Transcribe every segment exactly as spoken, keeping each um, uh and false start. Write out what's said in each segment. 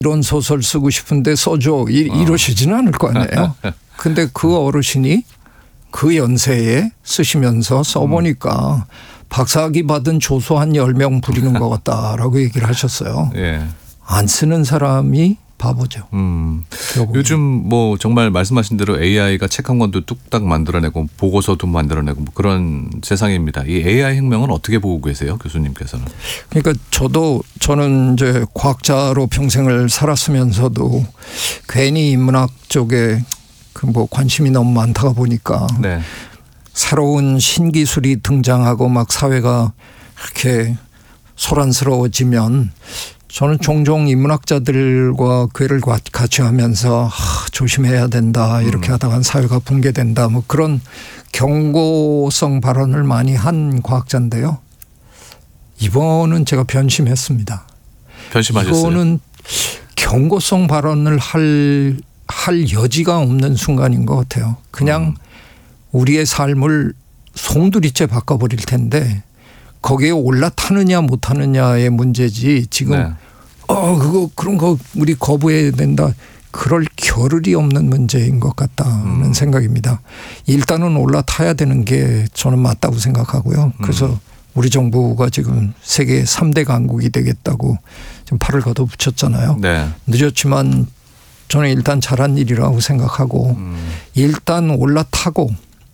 이런 소설 쓰고 싶은데 써줘 이, 어. 이러시지는 않을 거 아니에요. 근데 그 어르신이 그 연세에 쓰시면서 써보니까 박사학위 받은 조소 한 열 명 부리는 것 같다라고 얘기를 하셨어요. 예. 안 쓰는 사람이 바보죠. 음. 결국은. 요즘 뭐 정말 말씀하신 대로 에이아이가 책 한 권도 뚝딱 만들어내고 보고서도 만들어내고 뭐 그런 세상입니다. 이 에이아이 혁명은 어떻게 보고 계세요, 교수님께서는? 그러니까 저도 저는 이제 과학자로 평생을 살았으면서도 괜히 인문학 쪽에 그 뭐 관심이 너무 많다가 보니까 네. 새로운 신기술이 등장하고 막 사회가 이렇게 소란스러워지면 저는 종종 인문학자들과 궤를 같이 하면서 아, 조심해야 된다 이렇게 음. 하다가 사회가 붕괴된다 뭐 그런 경고성 발언을 많이 한 과학자인데요. 이번은 제가 변심했습니다. 변심하셨어요? 이거는 경고성 발언을 할, 할 여지가 없는 순간인 것 같아요. 그냥 음. 우리의 삶을 송두리째 바꿔버릴 텐데 거기에 올라타느냐 못하느냐의 문제지 지금 네. 어 그거 그런 거 우리 거부해야 된다. 그럴 겨를이 없는 문제인 것 같다는 음. 생각입니다. 일단은 올라타야 되는 게 저는 맞다고 생각하고요. 그래서 음. 우리 정부가 지금 세계 삼 대 강국이 되겠다고 지금 팔을 걷어붙였잖아요. 네. 늦었지만 저는 일단 잘한 일이라고 생각하고 음. 일단 올라타고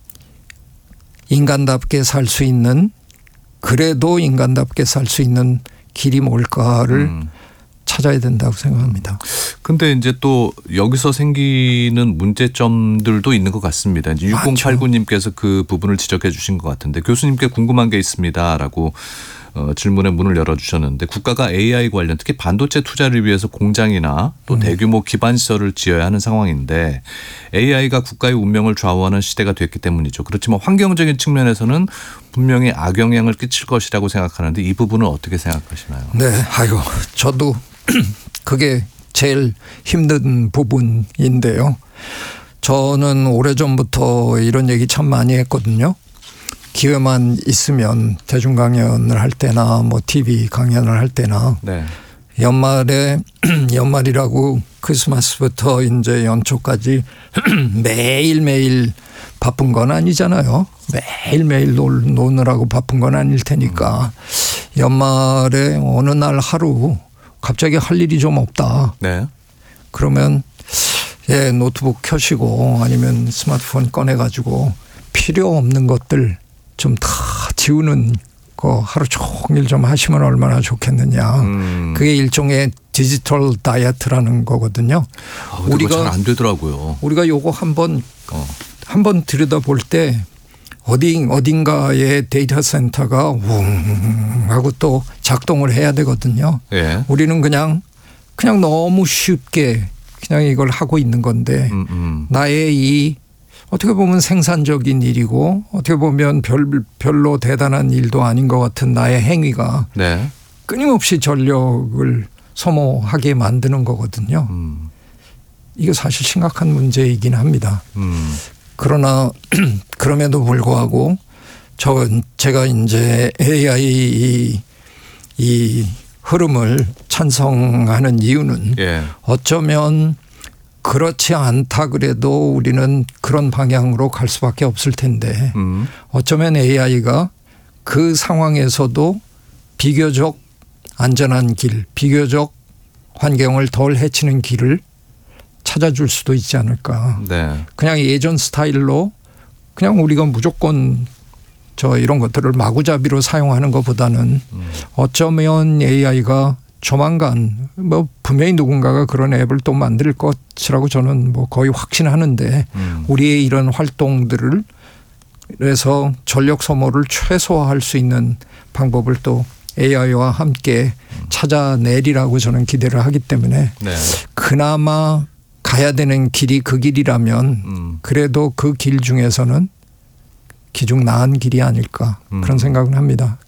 인간답게 살 수 있는 그래도 인간답게 살 수 있는 길이 뭘까를 음. 찾아야 된다고 생각합니다. 근데 이제 또 여기서 생기는 문제점들도 있는 것 같습니다. 이제 육공팔구 님께서 그 부분을 지적해 주신 것 같은데 교수님께 궁금한 게 있습니다라고 어, 질문의 문을 열어주셨는데 국가가 에이아이 관련 특히 반도체 투자를 위해서 공장이나 또 음. 대규모 기반 시설을 지어야 하는 상황인데 에이아이가 국가의 운명을 좌우하는 시대가 됐기 때문이죠. 그렇지만 환경적인 측면에서는 분명히 악영향을 끼칠 것이라고 생각하는데 이 부분은 어떻게 생각하시나요? 네, 아이고 저도 그게 제일 힘든 부분인데요. 저는 오래전부터 이런 얘기 참 많이 했거든요. 기회만 있으면 대중 강연을 할 때나 뭐 티비 강연을 할 때나 네. 연말에 연말이라고 크리스마스부터 이제 연초까지 매일매일 바쁜 건 아니잖아요. 매일매일 놀, 노느라고 바쁜 건 아닐 테니까 연말에 어느 날 하루 갑자기 할 일이 좀 없다. 네. 그러면 예, 노트북 켜시고 아니면 스마트폰 꺼내가지고 필요 없는 것들 좀 다 지우는 거 하루 종일 좀 하시면 얼마나 좋겠느냐. 음. 그게 일종의 디지털 다이어트라는 거거든요. 아, 우리가 잘 안 되더라고요. 우리가 요거 한번 어. 한번 들여다볼 때 어디 어딘가의 데이터 센터가 웅 하고 또 작동을 해야 되거든요. 예. 우리는 그냥 그냥 너무 쉽게 그냥 이걸 하고 있는 건데 음, 음. 나의 이 어떻게 보면 생산적인 일이고 어떻게 보면 별, 별로 대단한 일도 아닌 것 같은 나의 행위가 네. 끊임없이 전력을 소모하게 만드는 거거든요. 음. 이게 사실 심각한 문제이긴 합니다. 음. 그러나 그럼에도 불구하고 저 제가 이제 에이아이 이, 이 흐름을 찬성하는 이유는 예. 어쩌면 그렇지 않다 그래도 우리는 그런 방향으로 갈 수밖에 없을 텐데 음. 어쩌면 에이아이가 그 상황에서도 비교적 안전한 길, 비교적 환경을 덜 해치는 길을 찾아줄 수도 있지 않을까. 네. 그냥 예전 스타일로 그냥 우리가 무조건 저 이런 것들을 마구잡이로 사용하는 것보다는 음. 어쩌면 에이아이가 조만간 뭐 분명히 누군가가 그런 앱을 또 만들 것이라고 저는 뭐 거의 확신하는데 음. 우리의 이런 활동들을 그래서 전력 소모를 최소화할 수 있는 방법을 또 에이아이와 함께 찾아내리라고 저는 기대를 하기 때문에 네. 그나마 가야 되는 길이 그 길이라면 음. 그래도 그 길 중에서는 기중 나은 길이 아닐까 음. 그런 생각은 합니다.